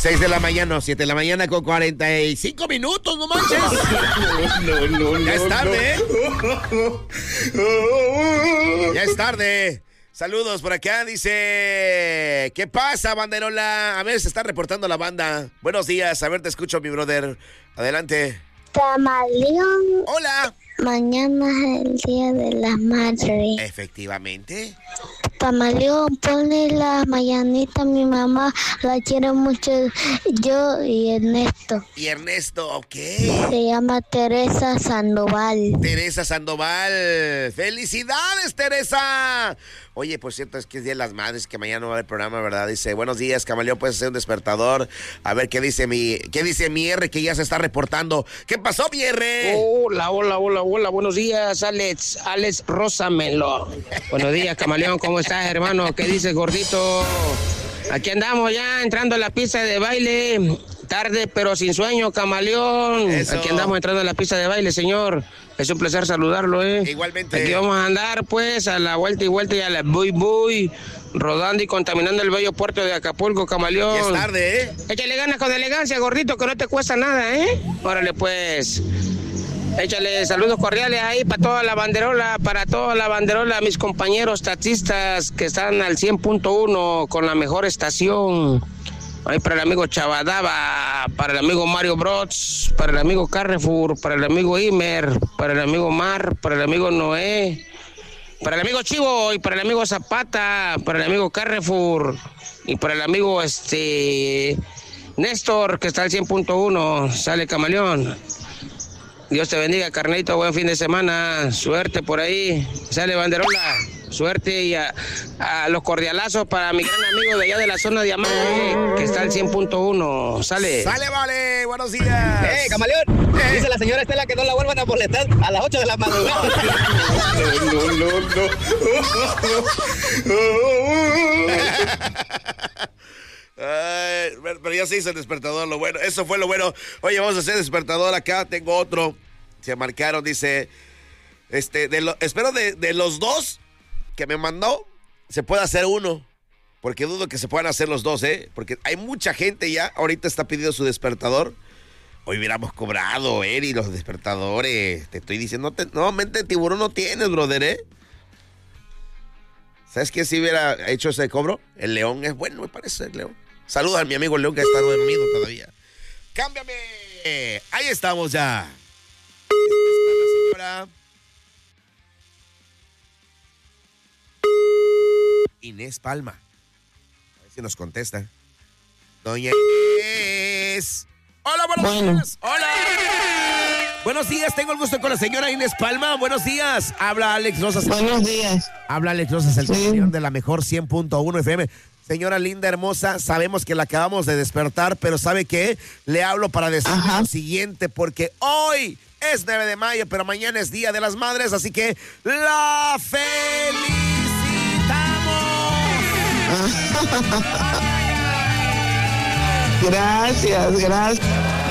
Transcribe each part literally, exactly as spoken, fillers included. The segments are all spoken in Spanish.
seis de la mañana, siete de la mañana con cuarenta y cinco minutos, no manches. No, no, no. Ya es no, tarde, no. ¿eh? Ya es tarde. Saludos por acá, dice... ¿Qué pasa, banderola? A ver, se está reportando la banda. Buenos días, a ver, te escucho, mi brother. Adelante. Camaleón. Hola. Mañana es el Día de las Madres. Efectivamente. Camaleón, ponle la mañanita a mi mamá. La quiero mucho yo y Ernesto. Y Ernesto, ok. Se llama Teresa Sandoval. Teresa Sandoval. ¡Felicidades, Teresa! Oye, por cierto, es que es Día de las Madres, que mañana no va a haber programa, ¿verdad? Dice, buenos días, Camaleón, puedes hacer un despertador. A ver, ¿qué dice mi qué dice mi R, que ya se está reportando? ¿Qué pasó, mi R? Hola, hola, hola, hola, buenos días, Alex, Alex Rosamelo. Buenos días, Camaleón, ¿cómo estás, hermano? ¿Qué dices, gordito? Aquí andamos ya, entrando a la pista de baile. Tarde, pero sin sueño, Camaleón. Eso. Aquí andamos entrando a la pista de baile, señor. Es un placer saludarlo, ¿eh? Igualmente. Aquí vamos a andar, pues, a la vuelta y vuelta y a la buy buy, rodando y contaminando el bello puerto de Acapulco, Camaleón. Ya es tarde, ¿eh? Échale ganas con elegancia, gordito, que no te cuesta nada, ¿eh? Órale, pues. Échale saludos cordiales ahí para toda la banderola, para toda la banderola, mis compañeros taxistas que están al cien punto uno con la mejor estación. Ahí para el amigo Chavadaba, para el amigo Mario Bros, para el amigo Carrefour, para el amigo Imer, para el amigo Mar, para el amigo Noé, para el amigo Chivo y para el amigo Zapata, para el amigo Carrefour y para el amigo este Néstor, que está al cien punto uno. Sale, Camaleón. Dios te bendiga, carnalito, buen fin de semana, suerte por ahí. Sale, banderola, suerte y a, a los cordialazos para mi gran amigo de allá de la zona de Diamante, que está al cien punto uno. Sale. Sale, vale, buenos días. ¡Eh, Camaleón! Eh. Dice la señora Estela que no la vuelvan a molestar a las ocho de la madrugada. No, no, no, no. Ay, pero ya se hizo el despertador, lo bueno. Eso fue lo bueno. Oye, vamos a hacer despertador acá. Tengo otro. Se marcaron, dice. Este, de lo, espero de, de los dos que me mandó, se pueda hacer uno. Porque dudo que se puedan hacer los dos, ¿eh? Porque hay mucha gente ya. Ahorita está pidiendo su despertador. Hoy hubiéramos cobrado, Eri, los despertadores. Te estoy diciendo, no, te, no mente tiburón no tienes, brother, ¿eh? ¿Sabes quién si hubiera hecho ese cobro? El León es bueno, me parece, el León. Saluda a mi amigo el León, que está dormido todavía. ¡Cámbiame! Ahí estamos ya. Esta es para la señora Inés Palma. A ver si nos contesta. Doña Inés. Hola, buenos Bueno. días. Hola. Buenos días, tengo el gusto con la señora Inés Palma. Buenos días. Habla Alex Rosas. Buenos días. Habla Alex Rosas, el Sí. campeón de la mejor cien punto uno F M. Señora linda, hermosa, sabemos que la acabamos de despertar, pero ¿sabe qué? Le hablo para decirle Ajá. lo siguiente, porque hoy es nueve de mayo, pero mañana es Día de las Madres, así que ¡la felicitamos! Gracias, gracias.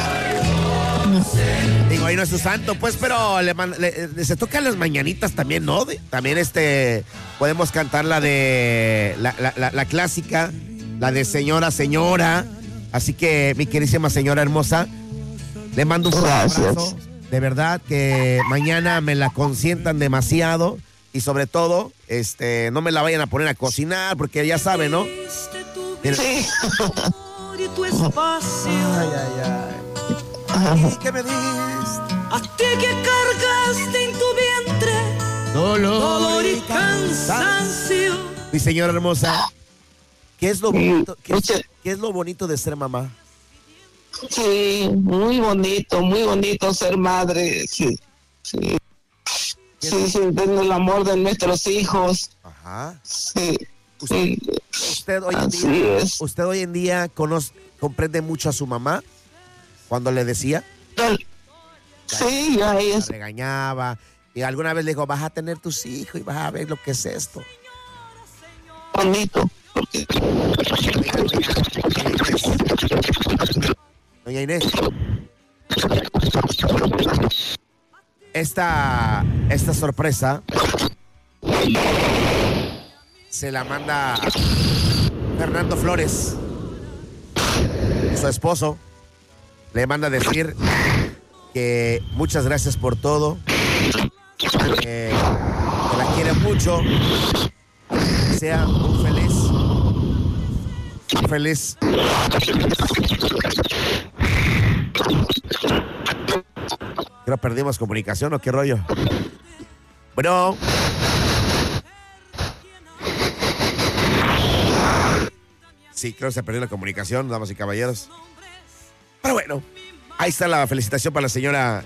Digo, ahí no es su santo, pues, pero le, man- le- le- se tocan las mañanitas también, ¿no? De- también este, podemos cantar la de, la, la, la, la clásica, la de señora, señora. Así que, mi queridísima señora hermosa, le mando un fuerte Gracias. abrazo. De verdad que mañana me la consientan demasiado y sobre todo, este, no me la vayan a poner a cocinar, porque ya saben, ¿no? Mira. Sí. Y tu espacio, Ay, ay, ay. ¿Y qué me diste? a ti que cargaste en tu vientre Dolor, dolor y cansancio. cansancio. Mi señora hermosa, ¿qué es lo bonito, qué, Muchas- qué es lo bonito de ser mamá? Sí, muy bonito, muy bonito ser madre. Sí, sí. Sí, sintiendo el amor de nuestros hijos. Ajá. Sí, Usted, sí. usted hoy en Así día, es. usted hoy en día conoce, comprende mucho a su mamá cuando le decía, Sí, ya la es regañaba y alguna vez le dijo, vas a tener tus hijos y vas a ver lo que es esto. bonito. Porque Oiga, doña Inés. Doña Inés. Esta, esta sorpresa se la manda Fernando Flores. su esposo le manda a decir que muchas gracias por todo, que, que la quiere mucho, que sea un feliz, un feliz. Creo perdimos comunicación o qué rollo. Bueno. Sí, creo que se perdió la comunicación, damas y caballeros. Pero bueno, ahí está la felicitación para la señora